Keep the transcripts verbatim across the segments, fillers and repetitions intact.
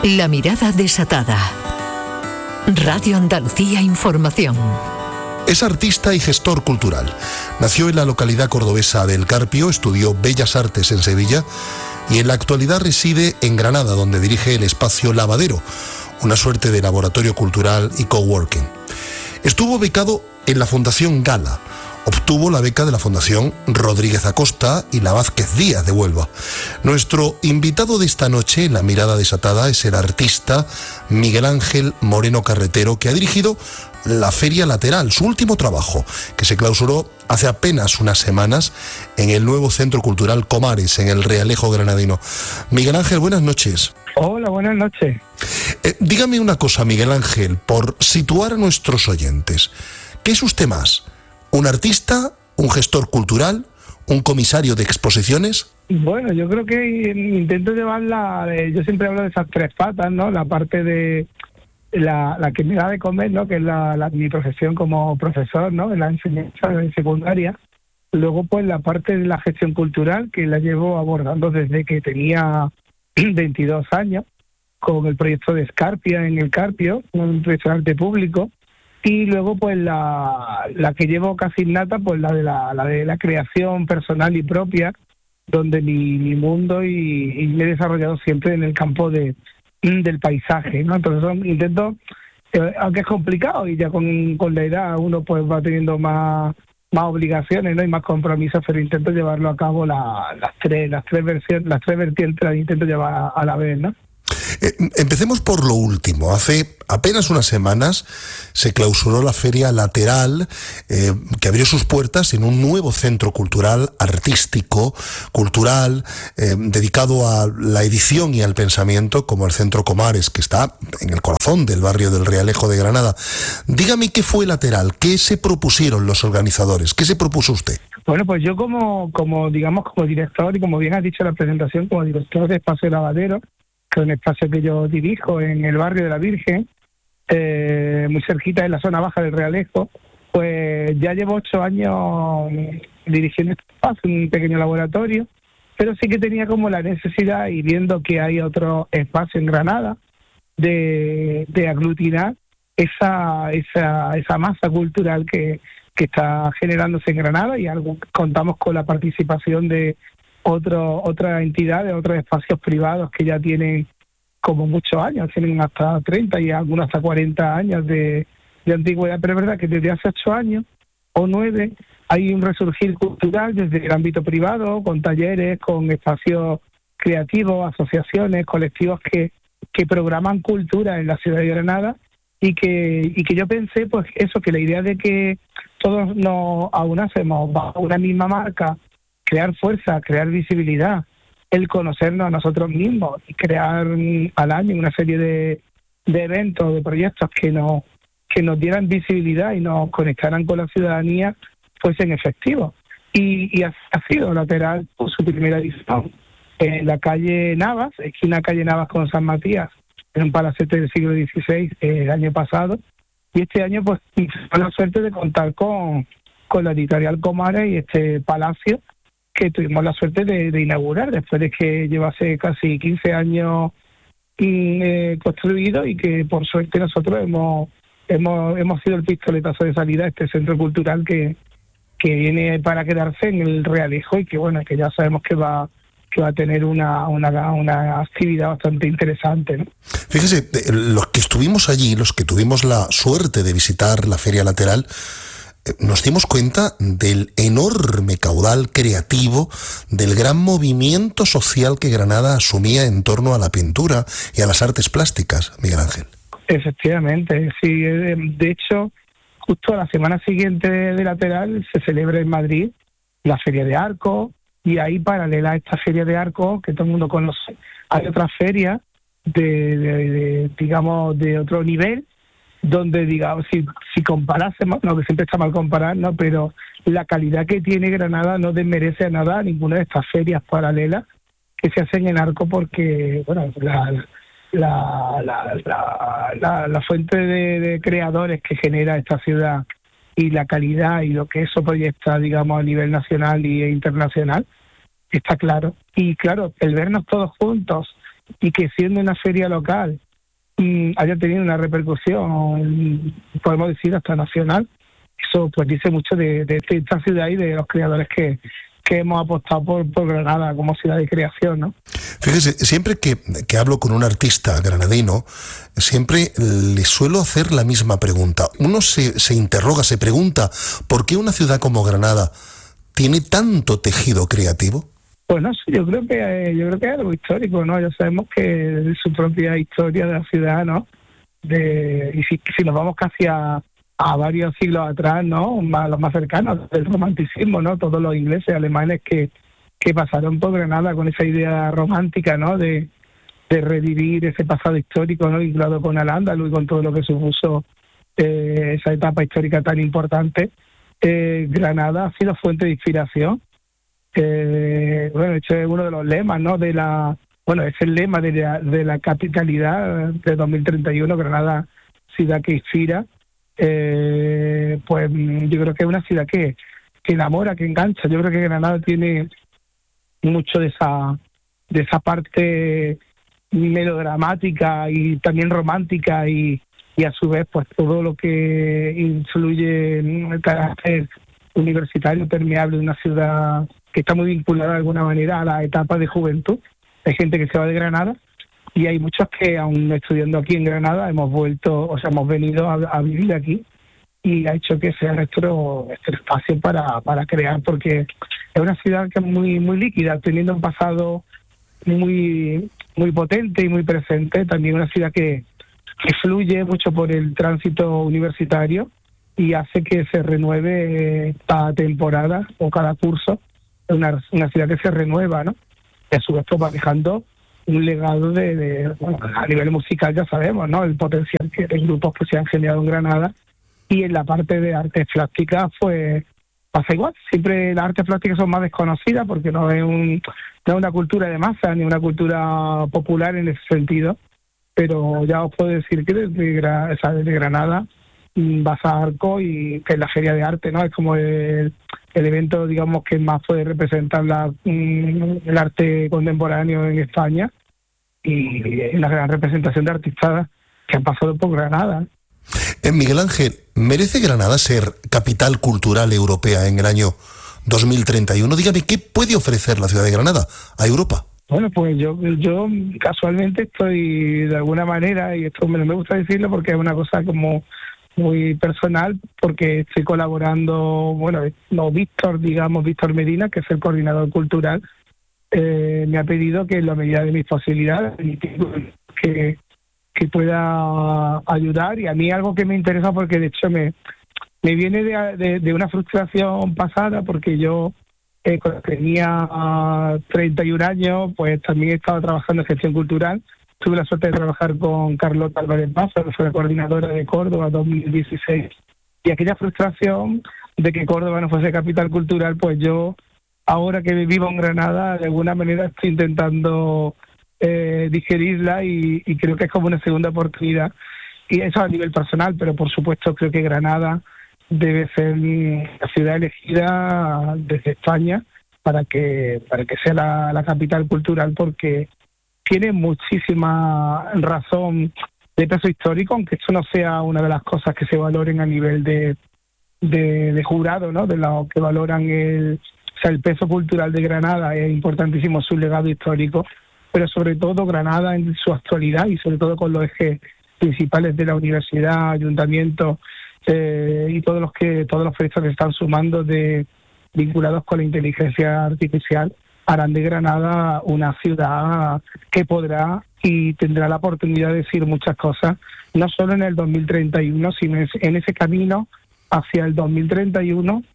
La mirada desatada. Radio Andalucía Información. Es artista y gestor cultural. Nació en la localidad cordobesa de El Carpio, estudió Bellas Artes en Sevilla y en la actualidad reside en Granada, donde dirige el espacio Lavadero, una suerte de laboratorio cultural y coworking. Estuvo becado en la Fundación Gala. Obtuvo la beca de la Fundación Rodríguez Acosta y la Vázquez Díaz de Huelva. Nuestro invitado de esta noche en La Mirada Desatada es el artista Miguel Ángel Moreno Carretero, que ha dirigido la Feria Lateral, su último trabajo, que se clausuró hace apenas unas semanas en el nuevo Centro Cultural Comares, en el Realejo granadino. Miguel Ángel, buenas noches. Hola, buenas noches. Eh, dígame una cosa, Miguel Ángel, por situar a nuestros oyentes. ¿Qué es usted más? ¿Un artista, un gestor cultural, un comisario de exposiciones? Bueno, yo creo que intento llevarla, yo siempre hablo de esas tres patas, ¿no? La parte de la, la que me da de comer, ¿no? Que es la, la, mi profesión como profesor, ¿no? En la enseñanza en secundaria. Luego, pues, la parte de la gestión cultural, que la llevo abordando desde que tenía veintidós años, con el proyecto de Escarpia en El Carpio, un proyecto de arte público. Y luego, pues, la, la que llevo casi innata, pues la de la, la de la creación personal y propia, donde mi, mi mundo y, y me he desarrollado siempre en el campo de del paisaje, ¿no? Entonces son, intento, eh, aunque es complicado y ya con, con la edad uno pues va teniendo más más obligaciones, ¿no? Y más compromisos, pero intento llevarlo a cabo la, las tres las tres versiones, las tres vertientes las intento llevar a, a la vez, ¿no? Eh, empecemos por lo último. Hace apenas unas semanas se clausuró la Feria Lateral, eh, que abrió sus puertas en un nuevo centro cultural, artístico, cultural, eh, dedicado a la edición y al pensamiento, como el Centro Comares, que está en el corazón del barrio del Realejo de Granada. Dígame qué fue Lateral, qué se propusieron los organizadores, qué se propuso usted. Bueno, pues yo como, como digamos, como director, y como bien has dicho en la presentación, como director de Espacio Lavadero, que es un espacio que yo dirijo en el barrio de la Virgen, eh, muy cerquita de la zona baja del Realejo, pues ya llevo ocho años dirigiendo este espacio, un pequeño laboratorio, pero sí que tenía como la necesidad, y viendo que hay otro espacio en Granada, de, de aglutinar esa, esa, esa masa cultural que, que está generándose en Granada, y algo, contamos con la participación de Otro, otras entidades, otros espacios privados que ya tienen como muchos años, tienen hasta treinta y algunos hasta cuarenta años de, de antigüedad, pero es verdad que desde hace ocho años o nueve hay un resurgir cultural desde el ámbito privado, con talleres, con espacios creativos, asociaciones, colectivos que, que programan cultura en la ciudad de Granada, y que, y que yo pensé, pues eso, que la idea de que todos nos aunásemos bajo una misma marca, crear fuerza, crear visibilidad, el conocernos a nosotros mismos y crear al año una serie de, de eventos, de proyectos que nos que nos dieran visibilidad y nos conectaran con la ciudadanía, fuesen efectivos. Y, y ha, ha sido Lateral por su primera edición en la calle Navas, esquina calle Navas con San Matías, en un palacete del siglo dieciséis, eh, el año pasado. Y este año pues tuve la suerte de contar con, con la editorial Comares y este palacio, que tuvimos la suerte de, de inaugurar después de que llevase casi quince años eh, construido, y que por suerte nosotros hemos hemos hemos sido el pistoletazo de salida a este centro cultural que, que viene para quedarse en el Realejo, y que bueno, que ya sabemos que va que va a tener una una, una actividad bastante interesante, ¿no? Fíjese, los que estuvimos allí, los que tuvimos la suerte de visitar la Feria Lateral, nos dimos cuenta del enorme caudal creativo, del gran movimiento social que Granada asumía en torno a la pintura y a las artes plásticas, Miguel Ángel. Efectivamente, sí. De hecho, justo a la semana siguiente de Lateral se celebra en Madrid la Feria de Arco, y ahí, paralela a esta Feria de Arco, que todo el mundo conoce, hay otra feria de, de, de digamos, de otro nivel, donde, digamos, si, si comparásemos, no, que siempre está mal comparar, ¿no? Pero la calidad que tiene Granada no desmerece a nada a ninguna de estas ferias paralelas que se hacen en Arco, porque, bueno, la la la, la, la, la fuente de, de creadores que genera esta ciudad, y la calidad y lo que eso proyecta, digamos, a nivel nacional e internacional, está claro. Y claro, el vernos todos juntos y que siendo una feria local mmm, haya tenido una repercusión, podemos decir, hasta nacional. Eso pues dice mucho de, de esta ciudad y de los creadores que, que hemos apostado por, por Granada como ciudad de creación, ¿no? Fíjese, siempre que, que hablo con un artista granadino, siempre le suelo hacer la misma pregunta. Uno se, se interroga, se pregunta, ¿por qué una ciudad como Granada tiene tanto tejido creativo? Pues no sé, yo creo que eh, yo creo que es algo histórico, ¿no? Ya sabemos que de su propia historia de la ciudad, ¿no? De, y si, si nos vamos casi a, a varios siglos atrás, ¿no? Más, los más cercanos del romanticismo, ¿no? Todos los ingleses, alemanes que, que pasaron por Granada con esa idea romántica, ¿no? De, de revivir ese pasado histórico, ¿no? Vinculado con Al-Ándalus y con todo lo que supuso eh, esa etapa histórica tan importante. Eh, Granada ha sido fuente de inspiración. Eh, bueno, este es uno de los lemas, ¿no? De la, bueno, es el lema de la, de la capitalidad de dos mil treinta y uno, Granada, ciudad que inspira. Eh, pues yo creo que es una ciudad que, que enamora, que engancha. Yo creo que Granada tiene mucho de esa, de esa parte melodramática y también romántica y, y a su vez pues todo lo que influye en el carácter universitario permeable de una ciudad que está muy vinculada de alguna manera a la etapa de juventud. Hay gente que se va de Granada y hay muchos que, aún estudiando aquí en Granada, hemos vuelto, o sea, hemos venido a, a vivir aquí y ha hecho que sea nuestro, nuestro espacio para, para crear, porque es una ciudad que es muy, muy líquida, teniendo un pasado muy, muy potente y muy presente. También una ciudad que, que fluye mucho por el tránsito universitario y hace que se renueve cada temporada o cada curso. Es una, una ciudad que se renueva, ¿no? Y a su vez pues, va dejando un legado de, de bueno, a nivel musical ya sabemos, ¿no? El potencial que hay grupos que se han generado en Granada, y en la parte de artes plásticas pues pasa igual. Siempre las artes plásticas son más desconocidas porque no es, un, no es una cultura de masa ni una cultura popular en ese sentido, pero ya os puedo decir que desde, Gra- desde Granada vas a Arco, y que es la feria de arte, ¿no? Es como el, el evento, digamos, que más puede representar la, el arte contemporáneo en España, y es la gran representación de artistas que han pasado por Granada. Eh, Miguel Ángel, ¿merece Granada ser capital cultural europea en el año dos mil treinta y uno? Dígame, ¿qué puede ofrecer la ciudad de Granada a Europa? Bueno, pues yo yo casualmente estoy de alguna manera, y esto me, me gusta decirlo porque es una cosa como muy personal, porque estoy colaborando, bueno, no, Víctor, digamos, Víctor Medina, que es el coordinador cultural, eh, me ha pedido que en la medida de mis posibilidades, que, que pueda ayudar, y a mí algo que me interesa porque de hecho me, me viene de, de, de una frustración pasada, porque yo eh, cuando tenía uh, treinta y un años, pues también he estado trabajando en gestión cultural. Tuve la suerte de trabajar con Carlota Álvarez Baza, que fue la coordinadora de Córdoba dos mil dieciséis. Y aquella frustración de que Córdoba no fuese capital cultural, pues yo, ahora que vivo en Granada, de alguna manera estoy intentando eh, digerirla, y, y creo que es como una segunda oportunidad. Y eso a nivel personal, pero por supuesto creo que Granada debe ser la ciudad elegida desde España para que, para que sea la, la capital cultural, porque tiene muchísima razón de peso histórico, aunque esto no sea una de las cosas que se valoren a nivel de, de, de jurado, ¿no? De lo que valoran el, o sea, el peso cultural de Granada. Es importantísimo su legado histórico, pero sobre todo Granada en su actualidad, y sobre todo con los ejes principales de la universidad, ayuntamiento eh, y todos los que todos los proyectos que están sumando de vinculados con la inteligencia artificial, harán de Granada una ciudad que podrá y tendrá la oportunidad de decir muchas cosas, no solo en el dos mil treinta y uno, sino en ese camino hacia el dos mil treinta y uno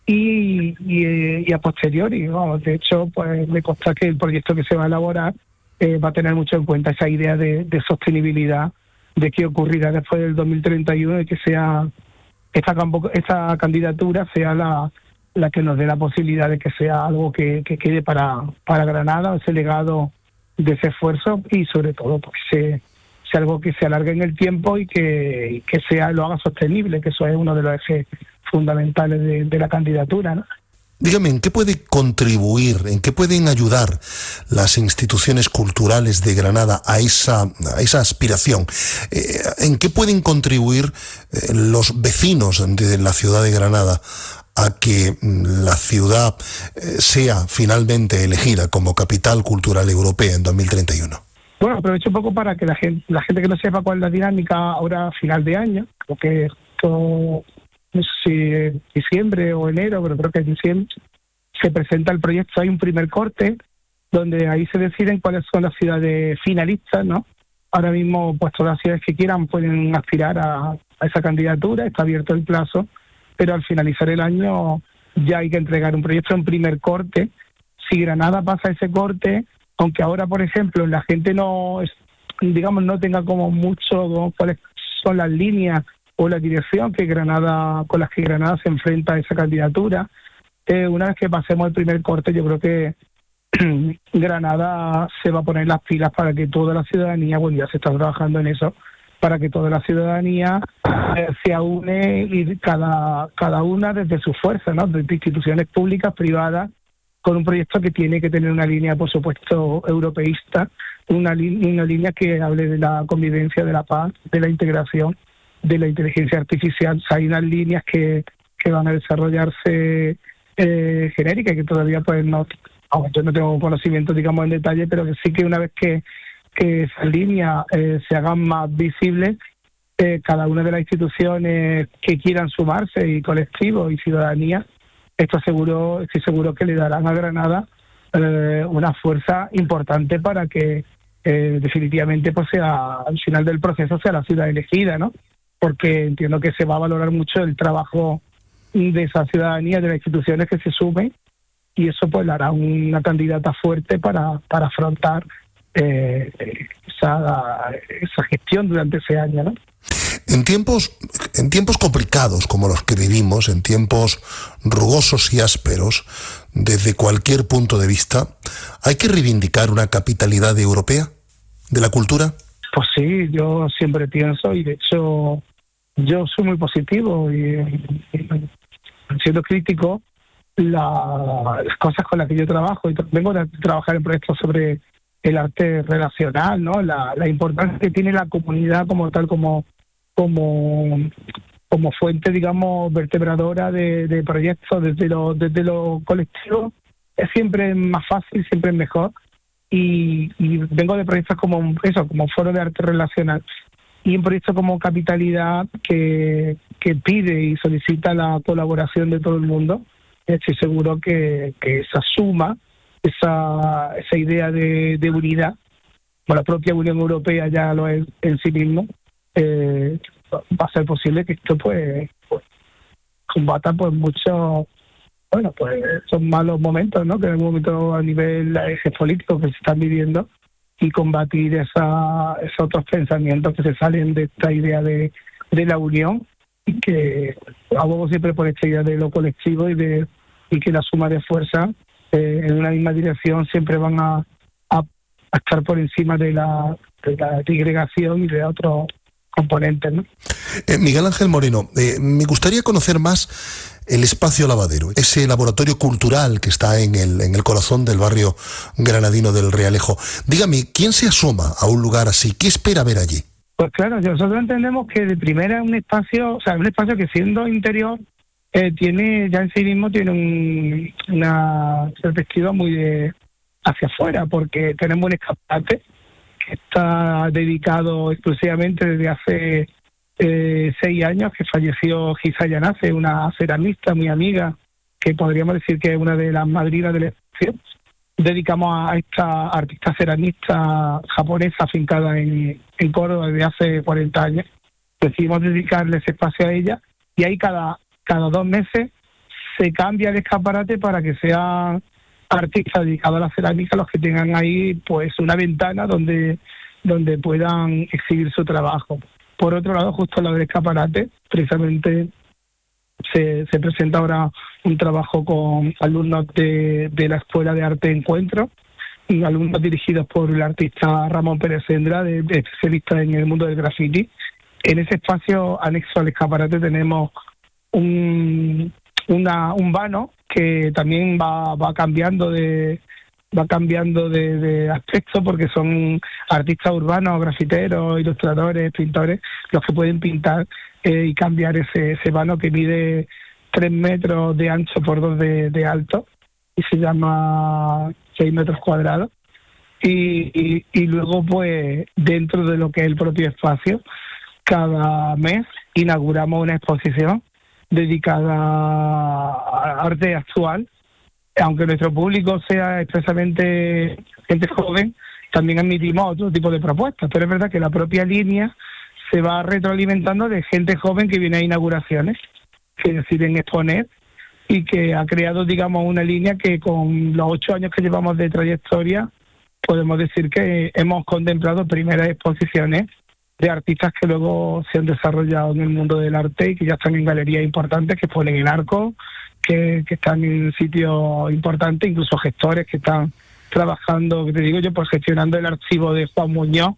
y, y, y a posteriori. Vamos, de hecho, pues me consta que el proyecto que se va a elaborar eh, va a tener mucho en cuenta esa idea de, de sostenibilidad, de qué ocurrirá después del dos mil treinta y uno, y que sea esta, esta candidatura sea la la que nos dé la posibilidad de que sea algo que, que quede para, para Granada, ese legado de ese esfuerzo, y sobre todo porque sea, sea algo que se alargue en el tiempo y que, que sea lo haga sostenible, que eso es uno de los ejes fundamentales de, de la candidatura, ¿no? Dígame, ¿en qué puede contribuir, en qué pueden ayudar las instituciones culturales de Granada a esa, a esa aspiración? Eh, ¿En qué pueden contribuir eh, los vecinos de la ciudad de Granada a que la ciudad eh, sea finalmente elegida como capital cultural europea en dos mil treinta y uno? Bueno, aprovecho un poco para que la gente, la gente que no sepa cuál es la dinámica ahora a final de año, creo que esto, no sé si es diciembre o enero, pero creo que es diciembre, se presenta el proyecto, hay un primer corte, donde ahí se deciden cuáles son las ciudades finalistas, ¿no? Ahora mismo, pues todas las ciudades que quieran pueden aspirar a, a esa candidatura, está abierto el plazo, pero al finalizar el año ya hay que entregar un proyecto en primer corte. Si Granada pasa ese corte, aunque ahora, por ejemplo, la gente no, digamos, no tenga como mucho cuáles son las líneas o la dirección que Granada con las que Granada se enfrenta a esa candidatura, eh, una vez que pasemos el primer corte, yo creo que Granada se va a poner las pilas para que toda la ciudadanía, bueno, ya se está trabajando en eso, para que toda la ciudadanía eh, se aúne y cada, cada una desde su fuerza, ¿no? Desde instituciones públicas, privadas, con un proyecto que tiene que tener una línea, por supuesto, europeísta, una, li- una línea que hable de la convivencia, de la paz, de la integración, de la inteligencia artificial. O sea, hay unas líneas que, que van a desarrollarse eh, genéricas y que todavía pues no, aunque yo no tengo conocimiento, digamos, en detalle, pero que sí que una vez que, que esas líneas eh, se hagan más visibles, eh, cada una de las instituciones que quieran sumarse, y colectivos y ciudadanía, esto seguro, estoy seguro que le darán a Granada eh, una fuerza importante para que eh, definitivamente pues sea al final del proceso sea la ciudad elegida, ¿no? Porque entiendo que se va a valorar mucho el trabajo de esa ciudadanía, de las instituciones que se sumen, y eso pues le hará una candidata fuerte para, para afrontar eh, esa, esa gestión durante ese año, ¿no? En tiempos, en tiempos complicados como los que vivimos, en tiempos rugosos y ásperos, desde cualquier punto de vista, ¿hay que reivindicar una capitalidad europea de la cultura? Pues sí, yo siempre pienso, y de hecho yo soy muy positivo y, y siendo crítico, la, las cosas con las que yo trabajo, y vengo de trabajar en proyectos sobre el arte relacional, ¿no? La, la importancia que tiene la comunidad como tal, como como como fuente, digamos, vertebradora de, de proyectos desde lo desde lo colectivo, es siempre más fácil, siempre es mejor. Y, y vengo de proyectos como eso, como Foro de Arte Relacional, y un proyecto como Capitalidad que, que pide y solicita la colaboración de todo el mundo. Estoy seguro que, que esa suma, esa, esa idea de, de unidad, bueno, la propia Unión Europea ya lo es en sí mismo, eh, va a ser posible que esto pues, pues combata pues muchos, bueno, pues son malos momentos, ¿no? Que en el momento a nivel ejes políticos que se están viviendo, y combatir esa, esos otros pensamientos que se salen de esta idea de, de la unión, y que abogo siempre por esta idea de lo colectivo y de y que la suma de fuerza eh, en una misma dirección siempre van a, a, a estar por encima de la, de la disgregación y de otros componentes, ¿no? Eh, Miguel Ángel Moreno, eh, me gustaría conocer más el Espacio Lavadero, ese laboratorio cultural que está en el, en el corazón del barrio granadino del Realejo. Dígame, ¿quién se asoma a un lugar así? ¿Qué espera ver allí? Pues claro, nosotros entendemos que de primera es un espacio, o sea, un espacio que siendo interior, eh, tiene, ya en sí mismo tiene un, una perspectiva muy de hacia afuera, porque tenemos un escaparate que está dedicado exclusivamente desde hace eh, seis años, que falleció Gisa Yanase, una ceramista muy amiga, que podríamos decir que es una de las madrinas del espacio. Dedicamos a esta artista ceramista japonesa afincada en, en Córdoba desde hace cuarenta años. Decidimos dedicarle ese espacio a ella, y ahí cada, cada dos meses se cambia el escaparate para que sean artistas dedicados a la cerámica los que tengan ahí pues una ventana donde, donde puedan exhibir su trabajo. Por otro lado, justo al lado del escaparate, precisamente se, se presenta ahora un trabajo con alumnos de, de la Escuela de Arte Encuentro, y alumnos dirigidos por el artista Ramón Pérez Sendra, de, de especialista en el mundo del graffiti. En ese espacio anexo al escaparate tenemos un, una, un vano que también va, va cambiando de va cambiando de, de aspecto, porque son artistas urbanos, grafiteros, ilustradores, pintores, los que pueden pintar eh, y cambiar ese, ese vano que mide tres metros de ancho por dos de, de alto y se llama seis metros cuadrados. Y, y, y luego, pues, dentro de lo que es el propio espacio, cada mes inauguramos una exposición dedicada a arte actual. Aunque nuestro público sea expresamente gente joven, también admitimos otro tipo de propuestas, pero es verdad que la propia línea se va retroalimentando de gente joven que viene a inauguraciones, que deciden exponer y que ha creado, digamos, una línea que con los ocho años que llevamos de trayectoria podemos decir que hemos contemplado primeras exposiciones de artistas que luego se han desarrollado en el mundo del arte y que ya están en galerías importantes, que ponen el arco, que, que están en sitios importantes, incluso gestores que están trabajando, que te digo yo, pues gestionando el archivo de Juan Muñoz,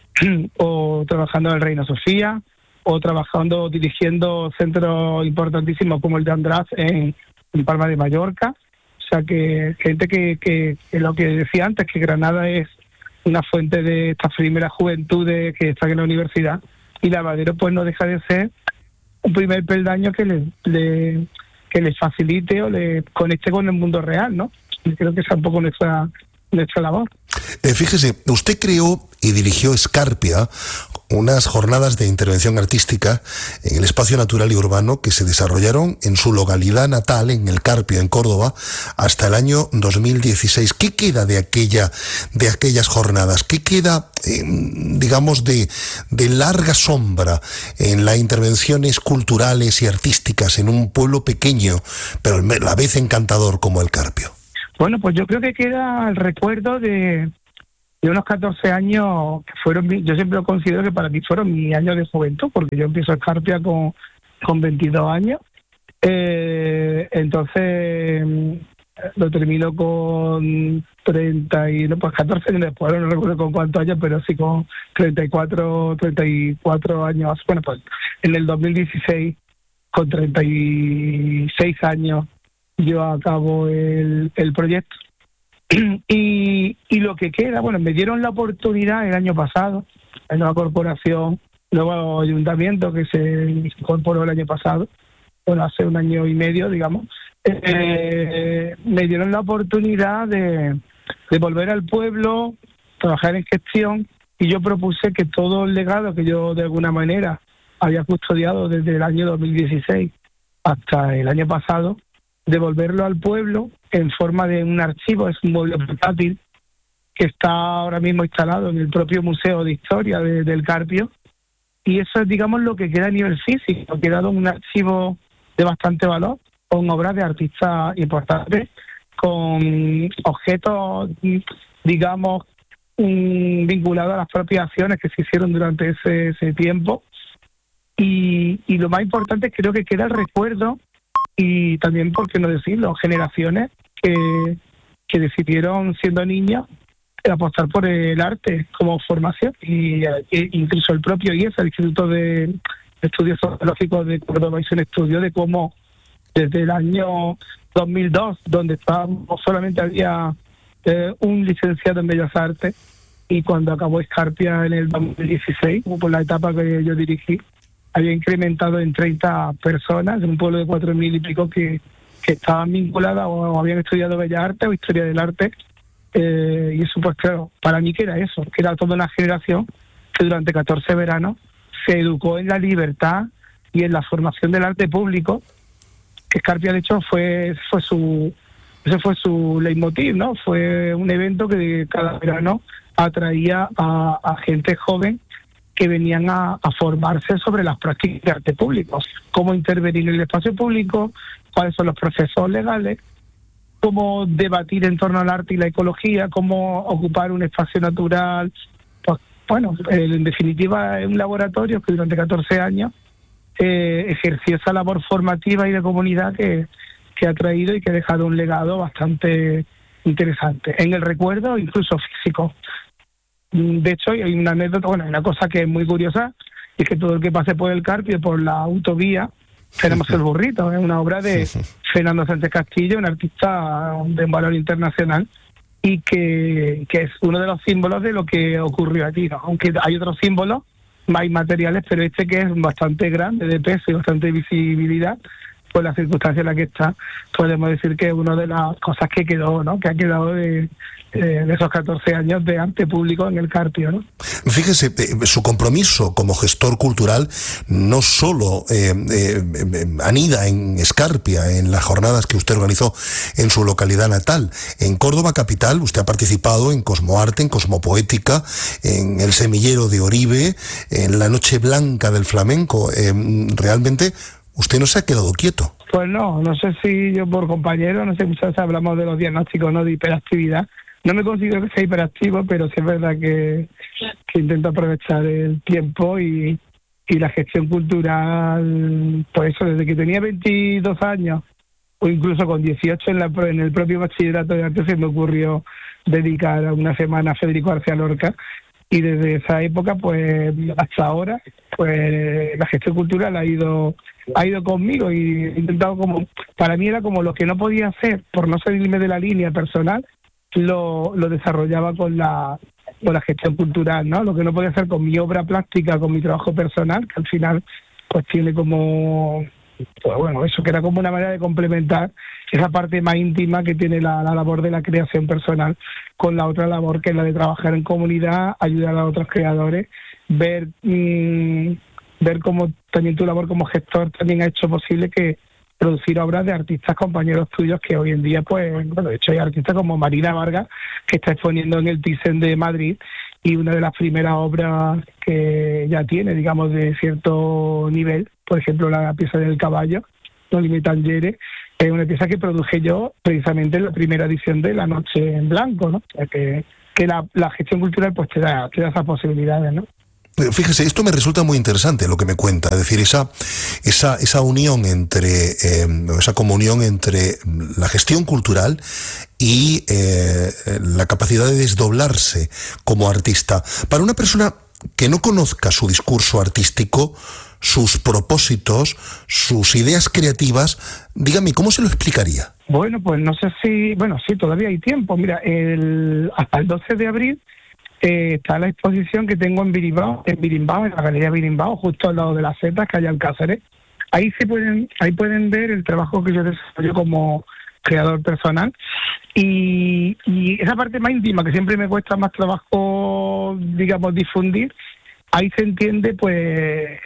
o trabajando en el Reina Sofía, o trabajando, dirigiendo centros importantísimos como el de András en, en Palma de Mallorca. O sea, que gente que, que, que lo que decía antes, que Granada es una fuente de estas primeras juventudes que están en la universidad, y Lavadero pues no deja de ser un primer peldaño que le, le que les facilite o le conecte con el mundo real, ¿no? Y creo que esa es un poco nuestra, nuestra labor. Eh, fíjese, usted creó y dirigió Escarpia, unas jornadas de intervención artística en el espacio natural y urbano que se desarrollaron en su localidad natal, en El Carpio, en Córdoba, hasta el año dos mil dieciséis. ¿Qué queda de aquella, de aquellas jornadas? ¿Qué queda, eh, digamos, de, de larga sombra en las intervenciones culturales y artísticas en un pueblo pequeño, pero a la vez encantador como El Carpio? Bueno, pues yo creo que queda el recuerdo de, de unos catorce años que fueron, yo siempre lo considero que para mí fueron mis años de juventud, porque yo empiezo Escarpia con, con veintidós años, eh, entonces lo termino con treinta y, no, pues catorce años después, no recuerdo con cuántos años, pero sí con treinta y cuatro, treinta y cuatro años, bueno, pues en el dos mil dieciséis, con treinta y seis años, yo acabo el, el proyecto. Y, y lo que queda, bueno, me dieron la oportunidad el año pasado, la nueva corporación, nuevo ayuntamiento que se incorporó el año pasado, bueno, hace un año y medio, digamos, eh, me dieron la oportunidad de, de volver al pueblo, trabajar en gestión, y yo propuse que todo el legado que yo de alguna manera había custodiado desde el año dos mil dieciséis hasta el año pasado, devolverlo al pueblo en forma de un archivo. Es un mueble portátil que está ahora mismo instalado en el propio Museo de Historia de, del Carpio, y eso es, digamos, lo que queda a nivel físico. Ha quedado un archivo de bastante valor, con obras de artistas importantes, con objetos, digamos, um, vinculados a las propias acciones que se hicieron durante ese, ese tiempo, y, y lo más importante, creo que queda el recuerdo. Y también, por qué no decirlo, generaciones que, que decidieron, siendo niños, apostar por el arte como formación, y e incluso el propio I E S, el Instituto de Estudios Sociológicos de Córdoba, hizo un estudio de cómo desde el año dos mil dos, donde estábamos, solamente había eh, un licenciado en Bellas Artes, y cuando acabó Escarpia en el dos mil dieciséis, como por la etapa que yo dirigí, había incrementado en treinta personas, en un pueblo de cuatro mil y pico que, que estaban vinculadas o habían estudiado Bellas Artes o Historia del Arte. Eh, y eso, pues claro, para mí que era eso, que era toda una generación que durante catorce veranos se educó en la libertad y en la formación del arte público, que Escarpia, de hecho, fue, fue su, ese fue su leitmotiv, ¿no? Fue un evento que cada verano atraía a, a gente joven que venían a, a formarse sobre las prácticas de arte público, cómo intervenir en el espacio público, cuáles son los procesos legales, cómo debatir en torno al arte y la ecología, cómo ocupar un espacio natural. Pues bueno, en definitiva es un laboratorio que durante catorce años eh, ejerció esa labor formativa y de comunidad que, que ha traído y que ha dejado un legado bastante interesante, en el recuerdo incluso físico. De hecho, hay una anécdota, bueno, hay una cosa que es muy curiosa, y es que todo el que pase por el Carpio, por la autovía, tenemos El burrito, es una obra de Fernando Sánchez Castillo, un artista de valor internacional, y que, que es uno de los símbolos de lo que ocurrió allí, ¿no? Aunque hay otros símbolos más inmateriales, pero este, que es bastante grande de peso y bastante visibilidad, por la circunstancia en la que está, podemos decir que es una de las cosas que quedó, ¿no? Que ha quedado de, de esos catorce años de arte público en el Carpio, ¿no? Fíjese, su compromiso como gestor cultural no solo eh, eh, anida en Escarpia, en las jornadas que usted organizó en su localidad natal. En Córdoba capital usted ha participado en Cosmoarte, en Cosmopoética, en el Semillero de Oribe, en la Noche Blanca del Flamenco. Eh, realmente usted no se ha quedado quieto. Pues no, no sé si yo por compañero, no sé, muchas veces hablamos de los diagnósticos, ¿no?, de hiperactividad. No me considero que sea hiperactivo, pero sí es verdad que, que intento aprovechar el tiempo y, y la gestión cultural. Por eso, desde que tenía veintidós años, o incluso con dieciocho en, la, en el propio bachillerato de arte, se me ocurrió dedicar una semana a Federico García Lorca. Y desde esa época, pues hasta ahora, pues la gestión cultural ha ido ha ido conmigo, y he intentado, como para mí era como lo que no podía hacer por no salirme de la línea personal, lo, lo desarrollaba con la con la gestión cultural, ¿no? Lo que no podía hacer con mi obra plástica, con mi trabajo personal, que al final pues tiene como, pues bueno, eso que era como una manera de complementar esa parte más íntima que tiene la, la labor de la creación personal con la otra labor, que es la de trabajar en comunidad, ayudar a otros creadores, ver mmm, ver cómo también tu labor como gestor también ha hecho posible que producir obras de artistas compañeros tuyos que hoy en día, pues, bueno, de hecho hay artistas como Marina Vargas, que está exponiendo en el Thyssen de Madrid, y una de las primeras obras que ya tiene, digamos, de cierto nivel, por ejemplo, la pieza del caballo, No Limitan Yere, es una pieza que produje yo precisamente en la primera edición de La Noche en Blanco, ¿no? O sea que, que la, la gestión cultural pues te da, te da esas posibilidades, ¿no? Fíjese, esto me resulta muy interesante lo que me cuenta, es decir, esa esa esa unión entre, eh, esa comunión entre la gestión cultural y eh, la capacidad de desdoblarse como artista. Para una persona que no conozca su discurso artístico, sus propósitos, sus ideas creativas, dígame, ¿cómo se lo explicaría? Bueno, pues no sé si, bueno, sí, todavía hay tiempo. Mira, el hasta el doce de abril Eh, está la exposición que tengo en Birimbao, en Birimbao, en la Galería Birimbao, justo al lado de las Zetas, calle Alcáceres. Ahí se pueden, ahí pueden ver el trabajo que yo desarrollo como creador personal, y, y esa parte más íntima que siempre me cuesta más trabajo, digamos, difundir. Ahí se entiende, pues,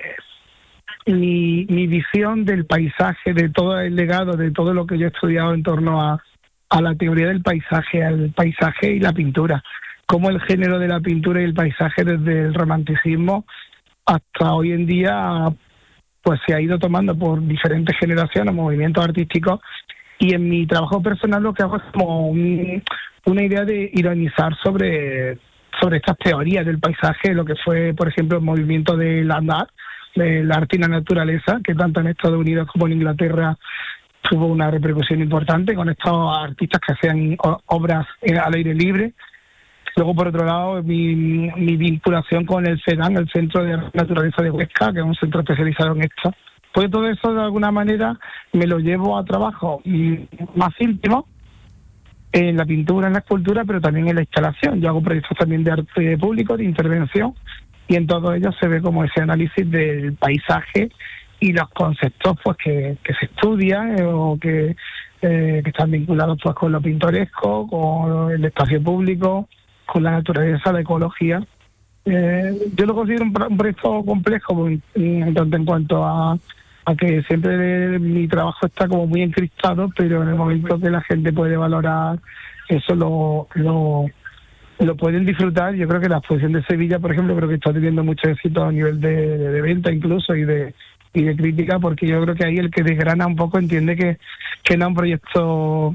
mi, mi visión del paisaje, de todo el legado, de todo lo que yo he estudiado en torno a, a la teoría del paisaje, al paisaje y la pintura. Cómo el género de la pintura y el paisaje, desde el romanticismo hasta hoy en día, pues se ha ido tomando por diferentes generaciones, movimientos artísticos, y en mi trabajo personal lo que hago es como un, una idea de ironizar sobre, sobre estas teorías del paisaje, lo que fue, por ejemplo, el movimiento del land art, del arte y la naturaleza, que tanto en Estados Unidos como en Inglaterra tuvo una repercusión importante con estos artistas que hacían obras al aire libre. Luego, por otro lado, mi, mi vinculación con el CEDAN, el Centro de Naturaleza de Huesca, que es un centro especializado en esto. Pues todo eso, de alguna manera, me lo llevo a trabajo más íntimo en la pintura, en la escultura, pero también en la instalación. Yo hago proyectos también de arte público, de intervención, y en todo ello se ve como ese análisis del paisaje y los conceptos pues que, que se estudian eh, o que, eh, que están vinculados pues con lo pintoresco, con el espacio público, con la naturaleza, la ecología. Eh, yo lo considero un, un proyecto complejo en, en tanto en cuanto a, a que siempre mi trabajo está como muy encristado, pero en el momento que la gente puede valorar eso, lo, lo, lo pueden disfrutar. Yo creo que la exposición de Sevilla, por ejemplo, creo que está teniendo mucho éxito a nivel de, de, de venta incluso y de y de crítica, porque yo creo que ahí el que desgrana un poco entiende que, que no es un proyecto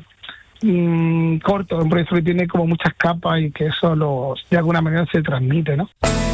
corto, un proyecto que tiene como muchas capas y que eso lo, de alguna manera se transmite, ¿no?